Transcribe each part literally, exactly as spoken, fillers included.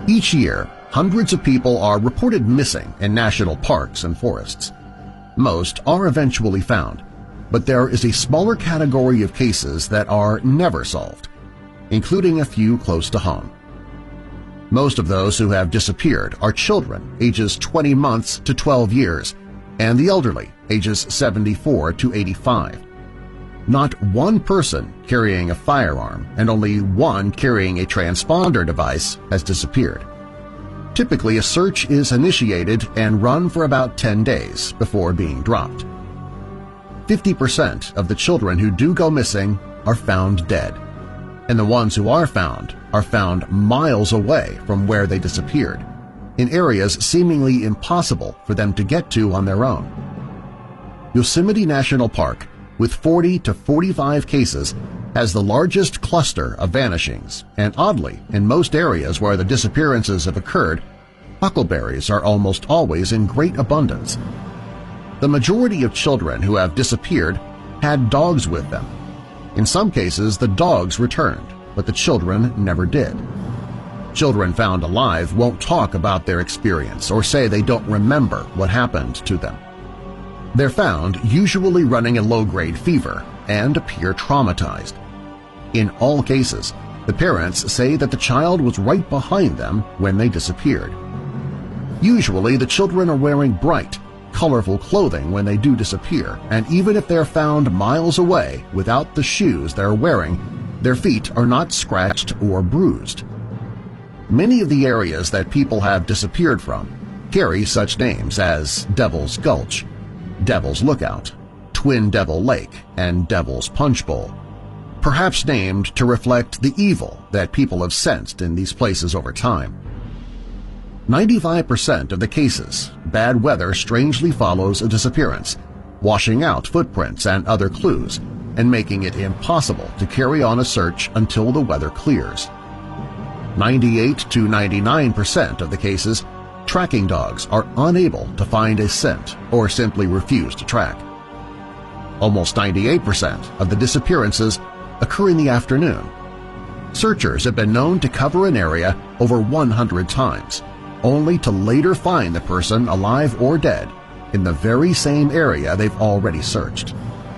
Each year, hundreds of people are reported missing in national parks and forests. Most are eventually found, but there is a smaller category of cases that are never solved, including a few close to home. Most of those who have disappeared are children ages twenty months to twelve years and the elderly ages seventy-four to eighty-five. Not one person carrying a firearm and only one carrying a transponder device has disappeared. Typically, a search is initiated and run for about ten days before being dropped. fifty percent of the children who do go missing are found dead, and the ones who are found are found miles away from where they disappeared, in areas seemingly impossible for them to get to on their own. Yosemite National Park, with forty to forty-five cases, has the largest cluster of vanishings, and oddly, in most areas where the disappearances have occurred, huckleberries are almost always in great abundance. The majority of children who have disappeared had dogs with them. In some cases, the dogs returned, but the children never did. Children found alive won't talk about their experience or say they don't remember what happened to them. They're found usually running a low-grade fever and appear traumatized. In all cases, the parents say that the child was right behind them when they disappeared. Usually, the children are wearing bright, colorful clothing when they do disappear, and even if they're found miles away without the shoes they're wearing, their feet are not scratched or bruised. Many of the areas that people have disappeared from carry such names as Devil's Gulch, Devil's Lookout, Twin Devil Lake, and Devil's Punch Bowl, perhaps named to reflect the evil that people have sensed in these places over time. ninety-five percent of the cases, bad weather strangely follows a disappearance, washing out footprints and other clues and making it impossible to carry on a search until the weather clears. ninety-eight to ninety-nine percent of the cases, tracking dogs are unable to find a scent or simply refuse to track. Almost ninety-eight percent of the disappearances occur in the afternoon. Searchers have been known to cover an area over one hundred times, only to later find the person alive or dead in the very same area they've already searched.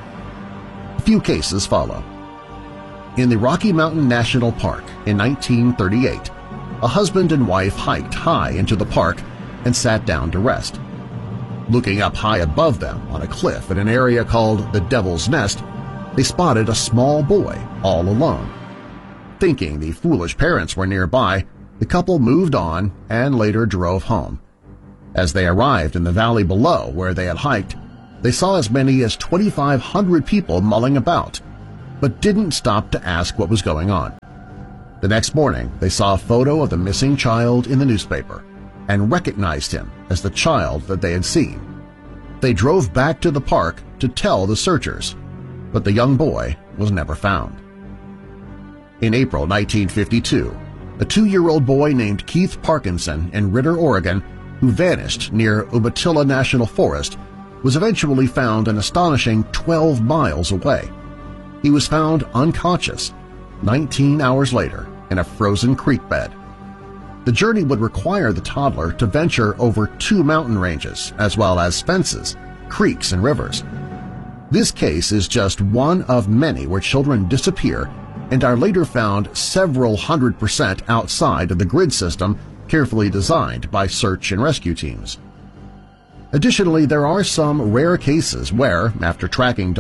A few cases follow. In the Rocky Mountain National Park in nineteen thirty-eight, a husband and wife hiked high into the park and sat down to rest. Looking up high above them on a cliff in an area called the Devil's Nest, they spotted a small boy all alone. Thinking the foolish parents were nearby, the couple moved on and later drove home. As they arrived in the valley below where they had hiked, they saw as many as twenty-five hundred people mulling about, but didn't stop to ask what was going on. The next morning, they saw a photo of the missing child in the newspaper and recognized him as the child that they had seen. They drove back to the park to tell the searchers, but the young boy was never found. In April nineteen fifty-two, a two-year-old boy named Keith Parkinson in Ritter, Oregon, who vanished near Umatilla National Forest, was eventually found an astonishing twelve miles away. He was found unconscious nineteen hours later in a frozen creek bed. The journey would require the toddler to venture over two mountain ranges as well as fences, creeks, and rivers. This case is just one of many where children disappear and are later found several hundred percent outside of the grid system carefully designed by search and rescue teams. Additionally, there are some rare cases where, after tracking